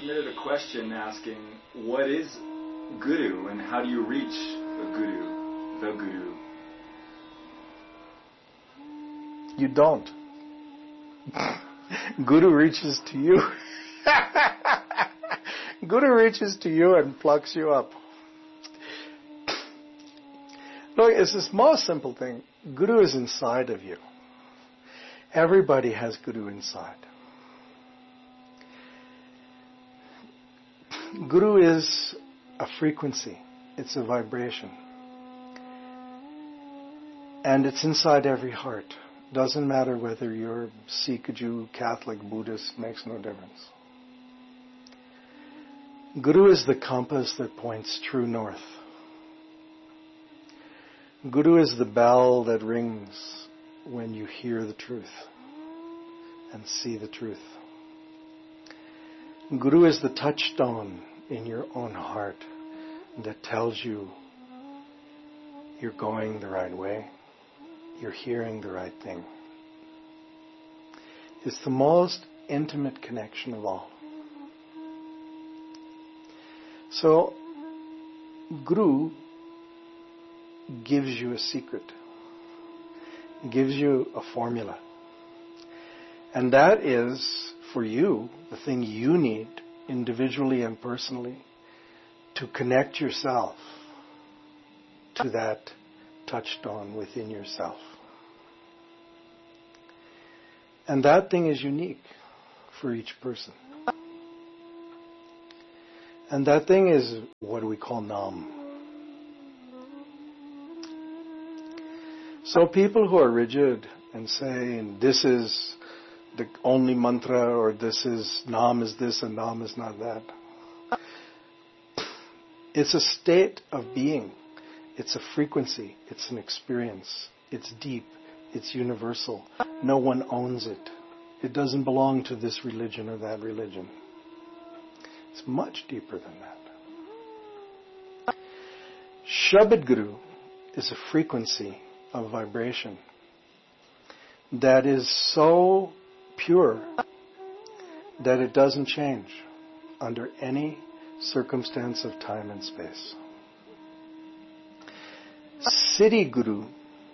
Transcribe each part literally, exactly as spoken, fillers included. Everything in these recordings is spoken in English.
submitted a question asking, what is Guru and how do you reach a Guru, the Guru? You don't. Guru reaches to you. Guru reaches to you and plucks you up. Look, it's this most simple thing. Guru is inside of you. Everybody has Guru inside. Guru is a frequency. It's a vibration. And it's inside every heart. Doesn't matter whether you're Sikh, Jew, Catholic, Buddhist, makes no difference. Guru is the compass that points true north. Guru is the bell that rings when you hear the truth and see the truth. Guru is the touchstone in your own heart that tells you you're going the right way, you're hearing the right thing. It's the most intimate connection of all. So, Guru gives you a secret, gives you a formula. And that is, for you, the thing you need, individually and personally, to connect yourself to that touchstone within yourself. And that thing is unique for each person. And that thing is what we call Nam. So people who are rigid and say, this is the only mantra, or this is, Nam is this and Nam is not that. It's a state of being. It's a frequency. It's an experience. It's deep. It's universal. No one owns it. It doesn't belong to this religion or that religion. It's much deeper than that. Shabad Guru is a frequency of vibration that is so pure that it doesn't change under any circumstance of time and space. Siddhi Guru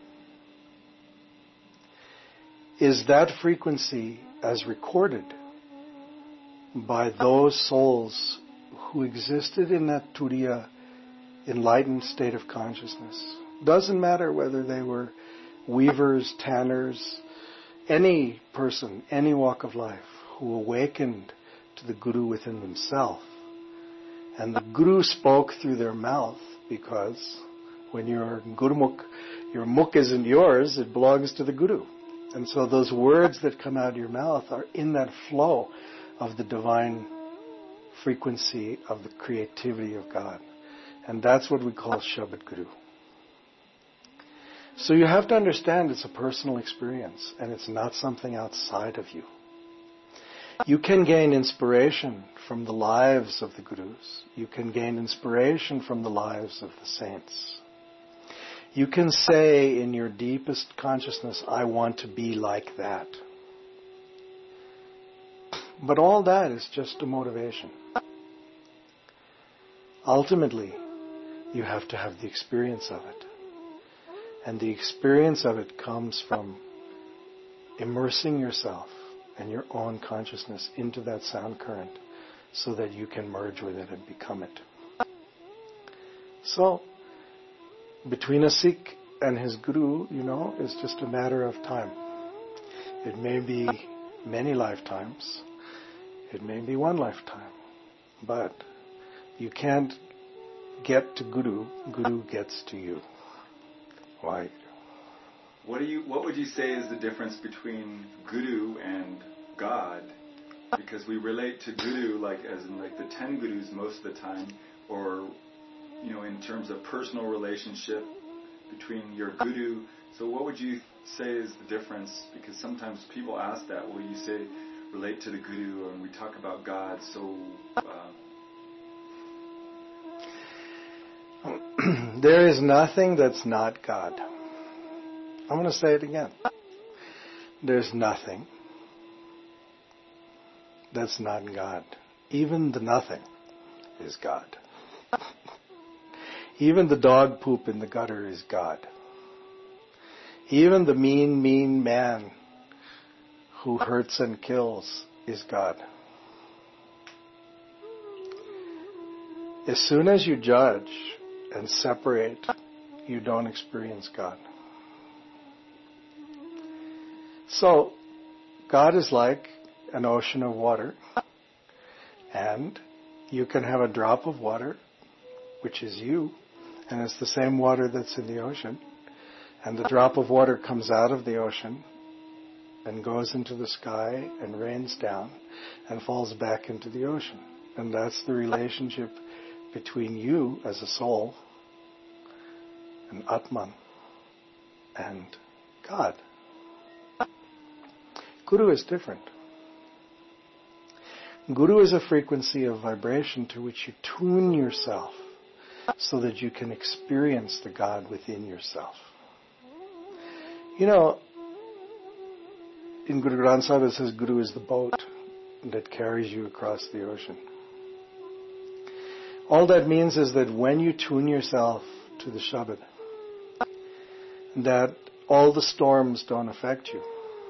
is that frequency as recorded by those souls who existed in that Turiya enlightened state of consciousness. Doesn't matter whether they were weavers, tanners, any person, any walk of life who awakened to the Guru within themselves. And the Guru spoke through their mouth, because when you're Gurumukh, your mukh isn't yours, it belongs to the Guru. And so those words that come out of your mouth are in that flow of the divine frequency of the creativity of God. And that's what we call Shabad Guru. So you have to understand it's a personal experience and it's not something outside of you. You can gain inspiration from the lives of the Gurus. You can gain inspiration from the lives of the saints. You can say in your deepest consciousness, I want to be like that. But all that is just a motivation. Ultimately, you have to have the experience of it. And the experience of it comes from immersing yourself and your own consciousness into that sound current so that you can merge with it and become it. So, between a Sikh and his Guru, you know, it's just a matter of time. It may be many lifetimes. It may be one lifetime. But you can't get to Guru. Guru gets to you. Why? What do you? What would you say is the difference between Guru and God? Because we relate to Guru like as in like the ten Gurus most of the time, or you know, in terms of personal relationship between your Guru. So what would you say is the difference? Because sometimes people ask that. Will you say relate to the Guru, and we talk about God? So uh, there is nothing that's not God. I'm going to say it again. There's nothing that's not God. even the nothing is God. Even the dog poop in the gutter is God. Even the mean, mean man who hurts and kills is God. As soon as you judge and separate, you don't experience God. So, God is like an ocean of water, and you can have a drop of water, which is you, and it's the same water that's in the ocean, and the drop of water comes out of the ocean and goes into the sky and rains down and falls back into the ocean. And that's the relationship between you as a soul, an Atman, and God. Guru is different. Guru is a frequency of vibration to which you tune yourself so that you can experience the God within yourself. You know, in Guru Granth Sahib it says Guru is the boat that carries you across the ocean. All that means is that when you tune yourself to the Shabad, that all the storms don't affect you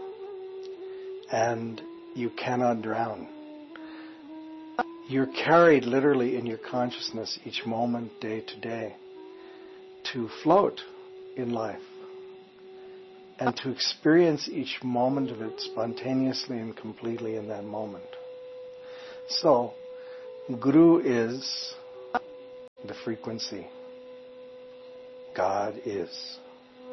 and you cannot drown. You're carried literally in your consciousness each moment, day to day, to float in life and to experience each moment of it spontaneously and completely in that moment. So, Guru is the frequency. God is.